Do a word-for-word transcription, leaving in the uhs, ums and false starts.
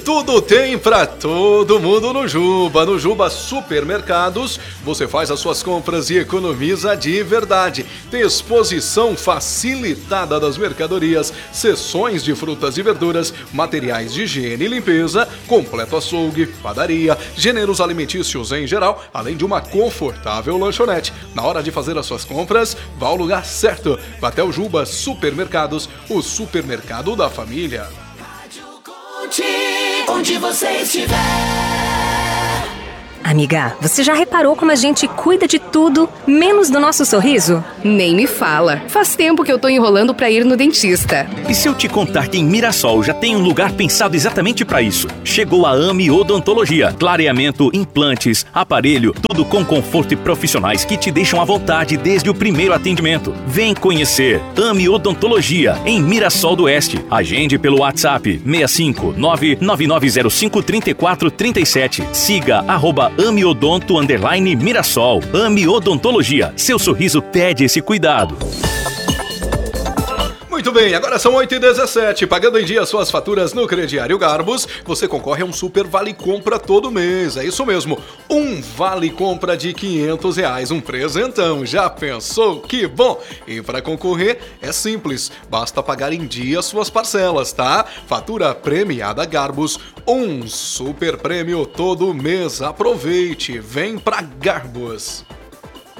Tudo tem pra todo mundo no Juba. No Juba Supermercados, você faz as suas compras e economiza de verdade. Tem exposição facilitada das mercadorias, seções de frutas e verduras, materiais de higiene e limpeza, completo açougue, padaria, gêneros alimentícios em geral, além de uma confortável lanchonete. Na hora de fazer as suas compras, vá ao lugar certo. Vá até o Juba Supermercados, o supermercado da família. Onde você estiver. Amiga, você já reparou como a gente cuida de tudo, menos do nosso sorriso? Nem me fala. Faz tempo que eu tô enrolando pra ir no dentista. E se eu te contar que em Mirassol já tem um lugar pensado exatamente pra isso? Chegou a AMI Odontologia. Clareamento, implantes, aparelho, tudo com conforto e profissionais que te deixam à vontade desde o primeiro atendimento. Vem conhecer AMI Odontologia em Mirassol do Oeste. Agende pelo WhatsApp seis cinco nove nove nove zero cinco três quatro três sete. Siga arroba Ami Odonto underline Mirassol. Ami Odontologia. Seu sorriso pede esse cuidado. Muito bem, agora são oito e dezessete. Pagando em dia suas faturas no Crediário Garbus, você concorre a um super vale compra todo mês. É isso mesmo, um vale compra de quinhentos reais, um presentão. Já pensou? Que bom! E para concorrer é simples, basta pagar em dia suas parcelas, tá? Fatura premiada Garbus, um super prêmio todo mês. Aproveite, vem pra Garbus.